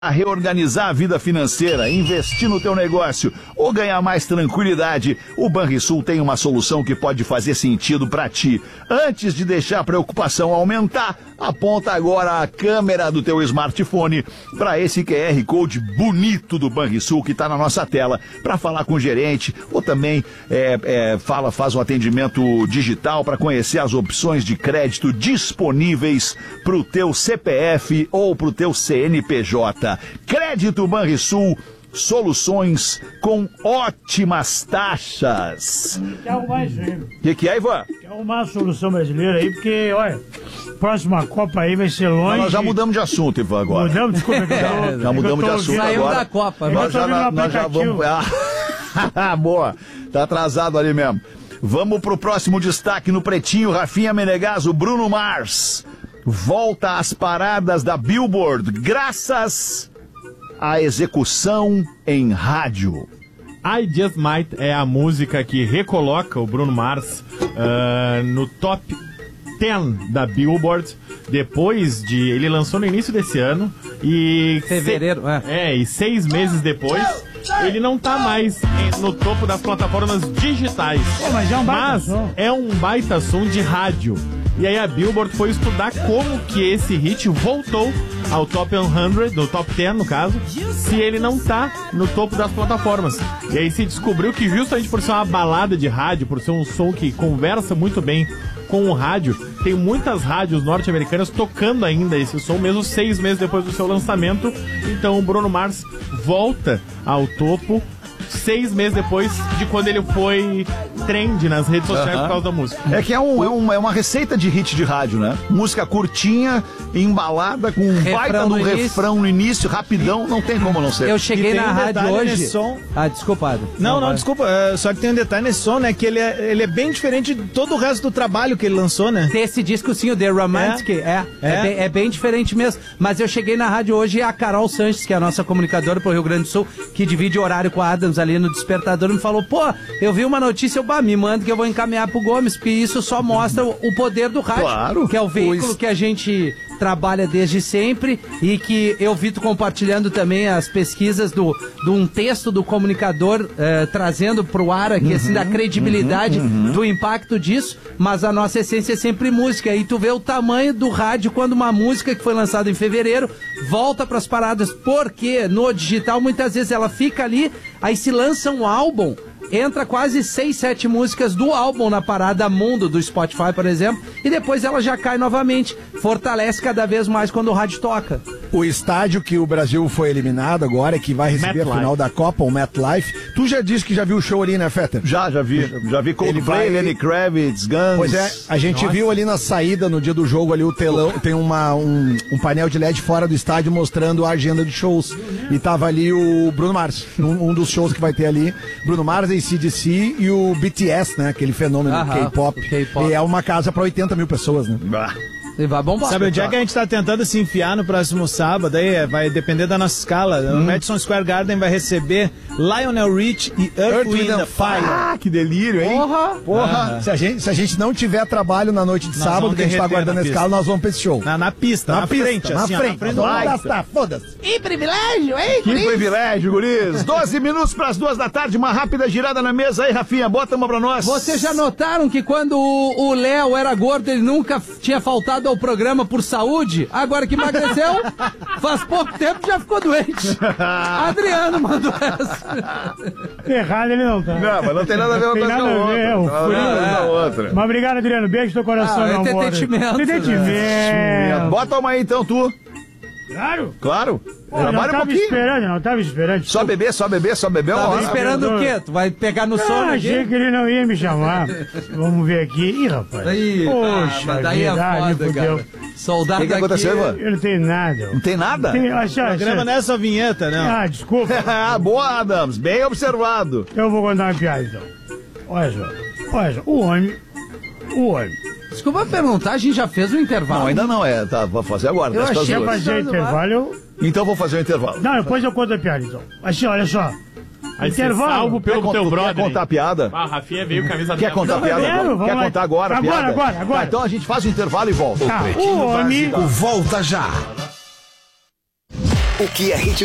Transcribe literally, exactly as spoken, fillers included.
A reorganizar a vida financeira, investir no teu negócio ou ganhar mais tranquilidade, o Banrisul tem uma solução que pode fazer sentido para ti. Antes de deixar a preocupação aumentar, aponta agora a câmera do teu smartphone para esse Q R Code bonito do Banrisul que está na nossa tela, para falar com o gerente ou também é, é, fala, faz um atendimento digital para conhecer as opções de crédito disponíveis para o teu C P F ou para o teu C N P J. Crédito Banrisul, soluções com ótimas taxas. Quer arrumar isso aí. O que, que é, Ivan? Quer arrumar a solução brasileira aí, porque, olha, próxima Copa aí vai ser longe. Nós já mudamos de assunto, Ivan, agora. Mudamos, desculpa. Que eu tô, já já mudamos de assunto Saiu agora. da Copa. Nós já, na, nós já vamos... Ah, boa, tá atrasado ali mesmo. Vamos pro próximo destaque no Pretinho. Rafinha Menegaso, Bruno Mars volta às paradas da Billboard graças à execução em rádio. I Just Might é a música que recoloca o Bruno Mars uh, no top dez da Billboard, depois de... Ele lançou no início desse ano e... Fevereiro, se, é. É, e seis meses depois, ele não tá mais em, no topo das plataformas digitais. Pô, mas é um baita mas som. é um baita som de rádio. E aí a Billboard foi estudar como que esse hit voltou ao top cem, no top dez no caso, se ele não tá no topo das plataformas. E aí se descobriu que justamente por ser uma balada de rádio, por ser um som que conversa muito bem com o rádio, tem muitas rádios norte-americanas tocando ainda esse som, mesmo seis meses depois do seu lançamento. Então o Bruno Mars volta ao topo seis meses depois de quando ele foi trend nas redes sociais uh-huh. por causa da música. É que é, um, é, um, é uma receita de hit de rádio, né? Música curtinha, embalada, com um refrão baita do refrão no início, rapidão, não tem como não ser. Eu cheguei na um rádio hoje... Som... Ah, desculpa, Adam. Não, não, não desculpa. É, só que tem um detalhe nesse som, né? Que ele é, ele é bem diferente de todo o resto do trabalho que ele lançou, né? Desse disco, sim, o The Romantic, é. É, é. É, bem, é bem diferente mesmo. Mas eu cheguei na rádio hoje e a Carol Sanches, que é a nossa comunicadora pro Rio Grande do Sul, que divide horário com a Adams ali no Despertador, me falou, pô, eu vi uma notícia, eu, bah, me manda que eu vou encaminhar pro Gomes, porque isso só mostra o, o poder do rádio, claro, que é o veículo pois... que a gente trabalha desde sempre e que eu vi tu compartilhando também as pesquisas do, do um texto do comunicador eh, trazendo pro ar aqui, uhum, assim, da credibilidade uhum, uhum. do impacto disso, mas a nossa essência é sempre música, e tu vê o tamanho do rádio quando uma música que foi lançada em fevereiro volta pras paradas, porque no digital muitas vezes ela fica ali, aí se lança um álbum, entra quase seis, sete músicas do álbum na parada mundo do Spotify, por exemplo, e depois ela já cai novamente. Fortalece cada vez mais quando o rádio toca. O estádio que o Brasil foi eliminado agora, que vai receber MetLife. a final da Copa, o MetLife. Tu já disse que já viu o show ali, né, Fetter? Já, já vi. Já vi Coldplay, vai... Lenny Kravitz, Guns. Pois é, a gente Nossa. viu ali na saída, no dia do jogo, ali o telão, tem uma, um, um painel de L E D fora do estádio mostrando a agenda de shows. E tava ali o Bruno Mars, um, um dos shows que vai ter ali. Bruno Mars, A C D C e o B T S, né? Aquele fenômeno do K-pop. E é uma casa pra oitenta mil pessoas, né? Bah. E vai bombar. Sabe onde é que a gente tá tentando se enfiar no próximo sábado? Aí vai depender da nossa escala. Hum. O Madison Square Garden vai receber Lionel Rich e Earth, Earth Wind and Fire. Ah, que delírio, hein? Porra! Porra! Ah. Se, a gente, se a gente não tiver trabalho na noite de nós sábado, que a gente tá aguardando a escala, nós vamos pra esse show. Na, na pista, na, na pista, frente, na assim, frente. Ó, na frente. Vamos gastar, foda-se. Que privilégio, hein, Que privilégio, guris. doze minutos pras duas da tarde, uma rápida girada na mesa aí, Rafinha, bota uma pra nós. Vocês já notaram que quando o Léo era gordo, ele nunca tinha faltado ao programa por saúde? Agora que emagreceu, faz pouco tempo já ficou doente. Adriano mandou essa. Errado ele não tá. Não, mas não tem nada a ver uma tem coisa com a outra. Ver, não tem nada a ver com a outra. Mas obrigado, Adriano. Beijo no coração, Ah, meu amor. entretenimento. Entretenimento. Bota uma aí então, tu. Claro. Claro. Pô, eu não Trabalha um tava pouquinho. esperando, não tava esperando. Só beber, só beber, só beber. Tava Ó, esperando o quê? Tu vai pegar no sono Ah, aqui? achei que ele não ia me chamar. Vamos ver aqui. Ih, rapaz. Aí, Poxa, ah, daí é verdade, foda, fudeu. cara. Soldado O que que daqui... aconteceu, Ivan? Eu não tenho nada. Não tem nada? Tem, achei, O programa não é só vinheta, não. Ah, desculpa. Ah, boa, Adams. Bem observado. Eu vou contar uma piada, então. Olha só. Olha só. O homem... O homem... Desculpa perguntar, a gente já fez o intervalo? Não, ainda não é. Tá, vou fazer agora. Eu dez pras achei duas. Quer fazer intervalo, eu... Então vou fazer o intervalo. Não, depois eu conto a piada, então. Assim, olha só. Aí você Intervalo. salvo pelo Quer teu cont- brother. Quer contar a piada? Ah, Rafinha veio camisa Quer contar a Não, piada? eu quero, vamos Quer lá. contar agora a Agora, piada? agora, agora. Tá, então a gente faz o intervalo e volta. Tá, o homem... Volta já. O que é hit